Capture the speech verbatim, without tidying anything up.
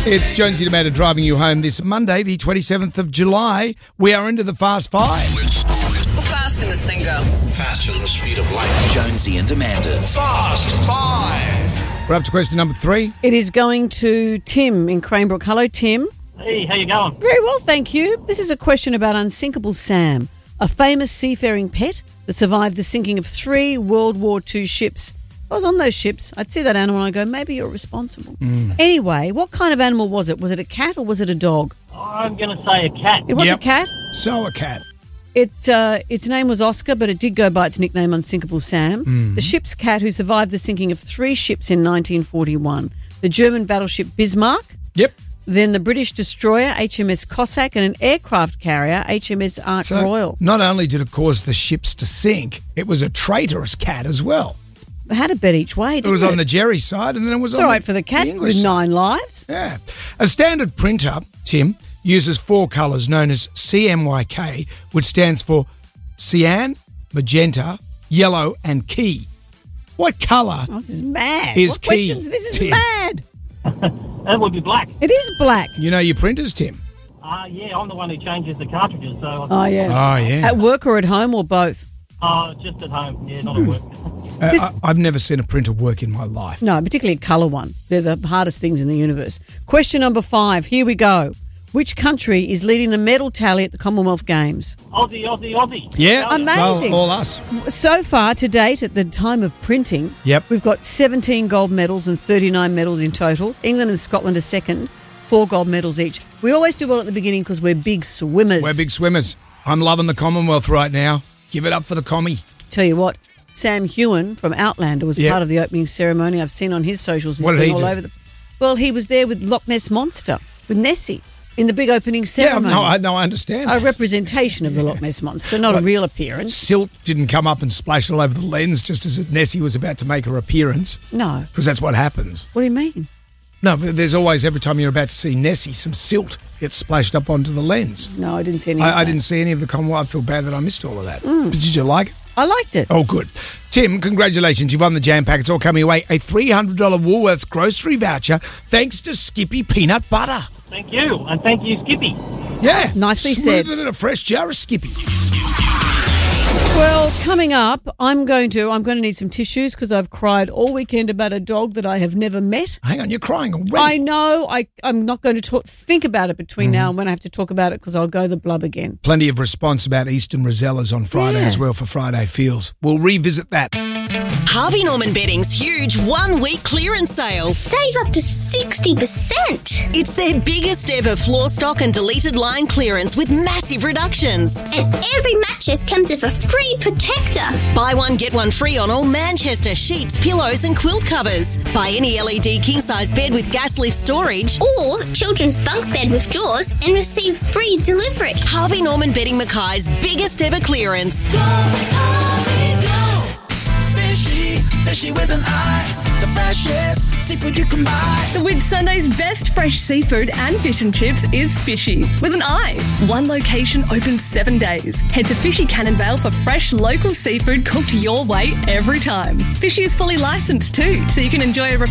It's Jonesy and Amanda driving you home this Monday, the twenty-seventh of July. We are into the Fast Five. How fast can this thing go? Faster than the speed of light. Jonesy and Amanda's Fast Five. We're up to question number three. It is going to Tim in Cranebrook. Hello, Tim. Hey, how you going? Very well, thank you. This is a question about Unsinkable Sam, a famous seafaring pet that survived the sinking of three World War Two ships. If I was on those ships, I'd see that animal and I'd go, maybe you're responsible. Mm. Anyway, what kind of animal was it? Was it a cat or was it a dog? I'm going to say a cat. It was Yep. a cat. So a cat. It uh, Its name was Oscar, but it did go by its nickname Unsinkable Sam. Mm. The ship's cat who survived the sinking of three ships in nineteen forty-one. The German battleship Bismarck, Yep. then the British destroyer H M S Cossack, and an aircraft carrier H M S Ark So Royal. not only did it cause the ships to sink, it was a traitorous cat as well. It had a bet each way, It didn't was it? on the Jerry side and then it was It's on all right the, for the cat English with side. nine lives. Yeah. A standard printer, Tim, uses four colours known as C M Y K, which stands for cyan, magenta, yellow and key. What colour Oh, this is mad. is what key? questions? This is Tim? mad. That would be black. It is black. You know your printers, Tim? Uh, yeah, I'm the one who changes the cartridges, so Oh, yeah. Oh, yeah. At work or at home or both? uh, just at home. Yeah, not at work. Uh, This- I, I've never seen a printer work in my life. No, particularly a colour one. They're the hardest things in the universe. Question number five. Here we go. Which country is leading the medal tally at the Commonwealth Games? Aussie, Aussie, Aussie. Yeah, Amazing. It's all, all us. So far, to date, at the time of printing, Yep. we've got seventeen gold medals and thirty-nine medals in total. England and Scotland are second, four gold medals each. We always do well at the beginning because we're big swimmers. We're big swimmers. I'm loving the Commonwealth right now. Give it up for the commie. Tell you what, Sam Hewen from Outlander was Yep. part of the opening ceremony. I've seen on his socials. He's What did been he all do? over the. Well, he was there with Loch Ness Monster, with Nessie, in the big opening Yeah, ceremony. no, I, no, I understand. A that. representation of the Loch Ness Monster, not a real appearance. Silt didn't come up and splash all over the lens just as Nessie was about to make her appearance, No. because that's what happens. What do you mean? No, but there's always, every time you're about to see Nessie, some silt gets splashed up onto the lens. No, I didn't see any of I, I that. didn't see any of the Commonwealth. I feel bad that I missed all of that. Mm. But did you like it? I liked it. Oh, good. Tim, congratulations. You've won the Jam Pack. It's all coming your way. A three hundred dollars Woolworths grocery voucher thanks to Skippy Peanut Butter. Thank you, and thank you, Skippy. Yeah. Nicely Smooth said. it in a fresh jar of Skippy. Well, coming up, I'm going to I'm going to need some tissues because I've cried all weekend about a dog that I have never met. Hang on, you're crying already. I know. I, I'm not going to talk, think about it between Mm-hmm. now and when I have to talk about it because I'll go the blub again. Plenty of response about Eastern Rosellas on Friday Yeah. as well for Friday Feels. We'll revisit that. Harvey Norman Bedding's huge one-week clearance sale. Save up to sixty percent. It's their biggest ever floor stock and deleted line clearance with massive reductions. And every mattress comes with a free protector. Buy one, get one free on all Manchester sheets, pillows and quilt covers. Buy any L E D king-size bed with gas lift storage. Or children's bunk bed with drawers and receive free delivery. Harvey Norman Bedding Mackay's biggest ever clearance. Fishy, fishy with an eye. The freshest seafood you can buy. The Whit Sunday's best fresh seafood and fish and chips is Fishy, with an I. One location open seven days. Head to Fishy Cannonvale for fresh local seafood cooked your way every time. Fishy is fully licensed too, so you can enjoy a